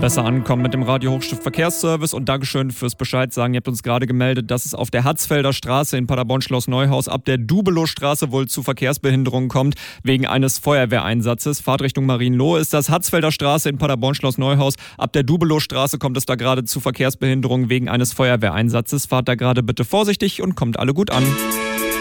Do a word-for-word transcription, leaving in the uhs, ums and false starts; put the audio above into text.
Besser ankommen mit dem Radio Hochstift Verkehrsservice und Dankeschön fürs Bescheid sagen. Ihr habt uns gerade gemeldet, dass es auf der Hatzfelder Straße in Paderborn-Schloss Neuhaus ab der Dubelowstraße wohl zu Verkehrsbehinderungen kommt, wegen eines Feuerwehreinsatzes. Fahrtrichtung Marienlohe ist das. Hatzfelder Straße in Paderborn-Schloss Neuhaus. Ab der Dubelowstraße kommt es da gerade zu Verkehrsbehinderungen wegen eines Feuerwehreinsatzes. Fahrt da gerade bitte vorsichtig und kommt alle gut an.